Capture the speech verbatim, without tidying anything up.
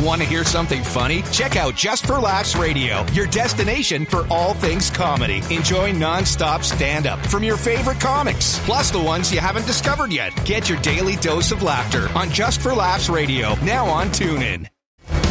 Want to hear something funny? Check out Just for Laughs Radio, your destination for all things comedy. Enjoy non-stop stand-up from your favorite comics, plus the ones you haven't discovered yet. Get your daily dose of laughter on Just for Laughs Radio, now on TuneIn.